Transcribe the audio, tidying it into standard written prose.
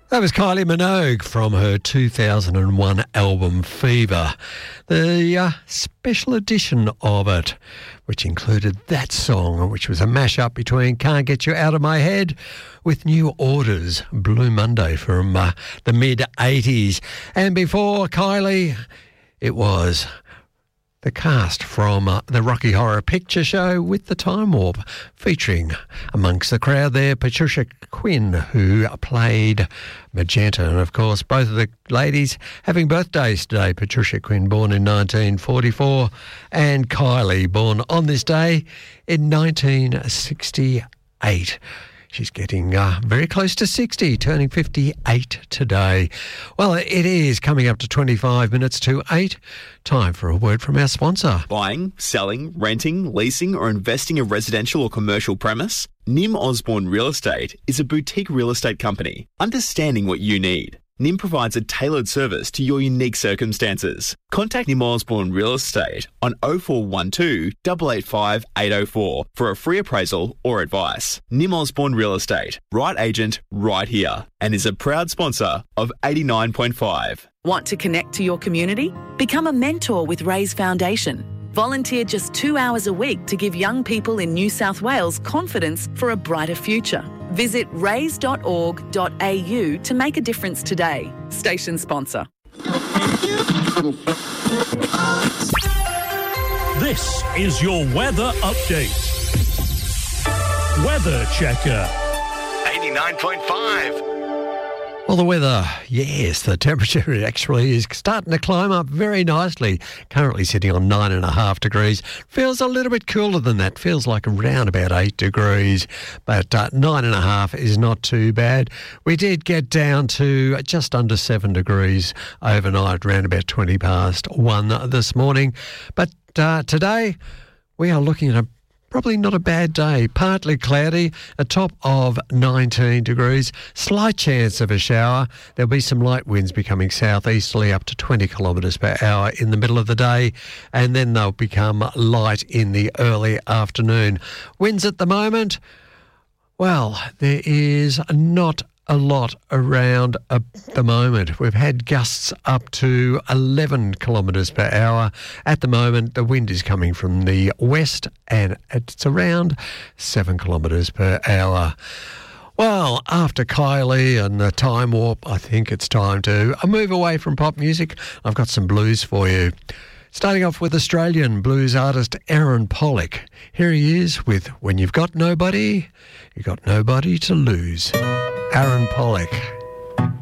That was Kylie Minogue from her 2001 album Fever, the special edition of it, which included that song, which was a mashup between Can't Get You Out of My Head with New Order's Blue Monday from the mid-80s. And before Kylie, it was the cast from the Rocky Horror Picture Show with the Time Warp, featuring amongst the crowd there Patricia Quinn, who played Magenta. And of course, both of the ladies having birthdays today. Patricia Quinn, born in 1944, and Kylie, born on this day in 1968. She's getting very close to 60, turning 58 today. Well, it is coming up to 25 minutes to 8. Time for a word from our sponsor. Buying, selling, renting, leasing or investing in residential or commercial premise? Nim Osborne Real Estate is a boutique real estate company, understanding what you need. Nim provides a tailored service to your unique circumstances. Contact Nim Osborne Real Estate on 0412 885 804 for a free appraisal or advice. Nim Osborne Real Estate, right agent, right here, and is a proud sponsor of 89.5. Want to connect to your community? Become a mentor with Raise Foundation. Volunteer just 2 hours a week to give young people in New South Wales confidence for a brighter future. Visit raise.org.au to make a difference today. Station sponsor. This is your weather update. Weather Checker. 89.5. Well, the weather, yes, the temperature actually is starting to climb up very nicely. Currently sitting on 9.5 degrees. Feels a little bit cooler than that. Feels like around about 8 degrees. But 9.5 is not too bad. We did get down to just under 7 degrees overnight, around about 20 past 1 this morning. But today we are looking at probably not a bad day. Partly cloudy, a top of 19 degrees. Slight chance of a shower. There'll be some light winds becoming southeasterly up to 20 kilometres per hour in the middle of the day, and then they'll become light in the early afternoon. Winds at the moment, well, there is not a lot around at the moment. We've had gusts up to 11 kilometres per hour. At the moment, the wind is coming from the west and it's around 7 kilometres per hour. Well, after Kylie and the Time Warp, I think it's time to move away from pop music. I've got some blues for you. Starting off with Australian blues artist Aaron Pollock. Here he is with When You've Got Nobody, You've Got Nobody to Lose. Aaron Pollock.